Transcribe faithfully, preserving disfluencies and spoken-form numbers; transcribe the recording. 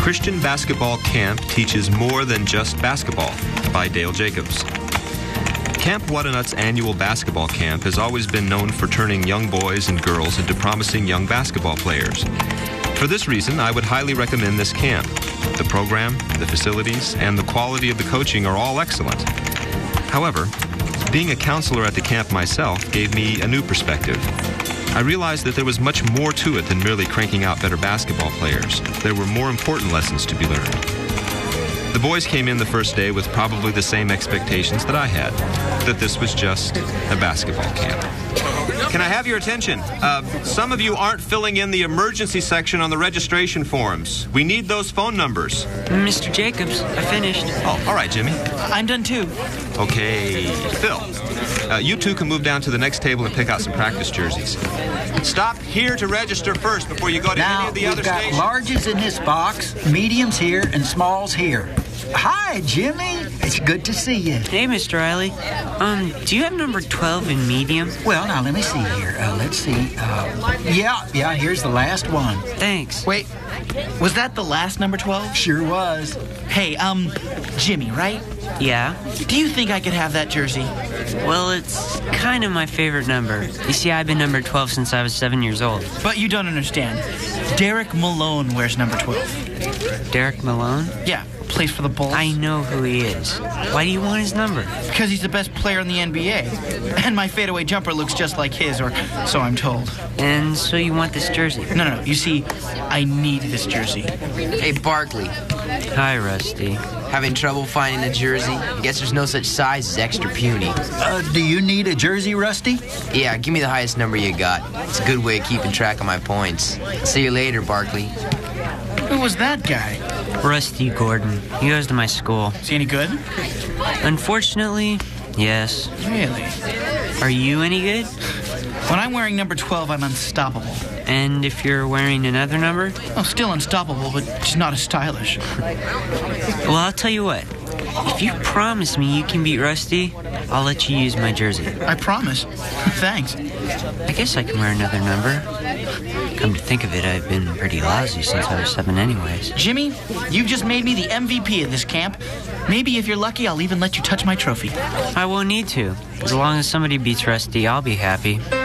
Christian Basketball Camp Teaches More Than Just Basketball by Dale Jacobs. Camp Whadanut's annual basketball camp has always been known for turning young boys and girls into promising young basketball players. For this reason, I would highly recommend this camp. The program, the facilities, and the quality of the coaching are all excellent. However, being a counselor at the camp myself gave me a new perspective. I realized that there was much more to it than merely cranking out better basketball players. There were more important lessons to be learned. The boys came in the first day with probably the same expectations that I had, that this was just a basketball camp. Can I have your attention? Uh, some of you aren't filling in the emergency section on the registration forms. We need those phone numbers. Mister Jacobs, I finished. Oh, all right, Jimmy. I'm done too. Okay, Phil. Uh, you two can move down to the next table and pick out some practice jerseys. Stop here to register first before you go to now, any of the other got stations. Larges in this box, mediums here, and smalls here. Hi, Jimmy. It's good to see you. Hey, Mister Riley. Um, do you have number twelve in medium? Well, now, let me see here. Uh, let's see. Uh, yeah, yeah, here's the last one. Thanks. Wait, was that the last number twelve? Sure was. Hey, um, Jimmy, right? Yeah? Do you think I could have that jersey? Well, it's kind of my favorite number. You see, I've been number twelve since I was seven years old. But you don't understand. Derek Malone wears number twelve. Derek Malone? Yeah, plays for the Bulls. I know who he is. Why do you want his number? Because he's the best player in the N B A. And my fadeaway jumper looks just like his, or so I'm told. And so you want this jersey? No, no, no. You see, I need this jersey. Hey, Barkley. Hi, Rusty. Having trouble finding a jersey? I guess there's no such size as extra puny. Uh, do you need a jersey, Rusty? Yeah, give me the highest number you got. It's a good way of keeping track of my points. See you later, Barkley. Who was that guy? Rusty Gordon. He goes to my school. Is he any good? Unfortunately, yes. Really? Are you any good? When I'm wearing number twelve, I'm unstoppable. And if you're wearing another number? Oh, still unstoppable, but just not as stylish. Well, I'll tell you what. If you promise me you can beat Rusty, I'll let you use my jersey. I promise. Thanks. I guess I can wear another number. Come to think of it, I've been pretty lousy since I was seven anyways. Jimmy, you've just made me the M V P of this camp. Maybe if you're lucky, I'll even let you touch my trophy. I won't need to. As long as somebody beats Rusty, I'll be happy.